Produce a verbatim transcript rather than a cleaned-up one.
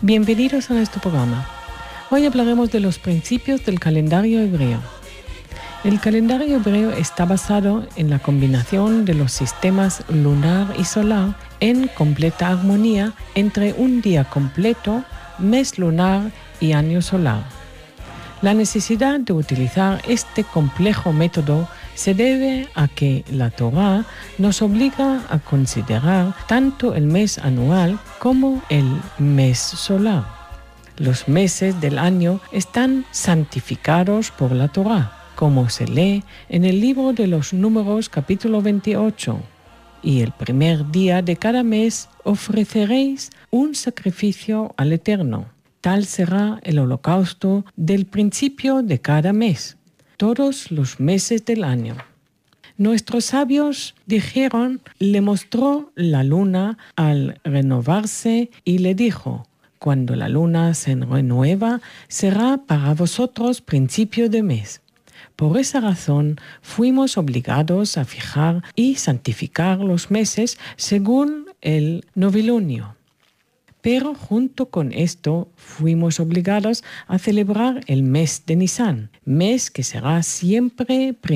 Bienvenidos a nuestro programa. Hoy hablaremos de los principios del calendario hebreo. El calendario hebreo está basado en la combinación de los sistemas lunar y solar en completa armonía entre un día completo, mes lunar y año solar. La necesidad de utilizar este complejo método se debe a que la Torá nos obliga a considerar tanto el mes anual como el mes solar. Los meses del año están santificados por la Torá, como se lee en el libro de los Números capítulo veintiocho. Y el primer día de cada mes ofreceréis un sacrificio al Eterno. Tal será el holocausto del principio de cada mes, todos los meses del año. Nuestros sabios dijeron, le mostró la luna al renovarse y le dijo, cuando la luna se renueva, será para vosotros principio de mes. Por esa razón fuimos obligados a fijar y santificar los meses según el novilunio. Pero junto con esto fuimos obligados a celebrar el mes de Nisán, mes que será siempre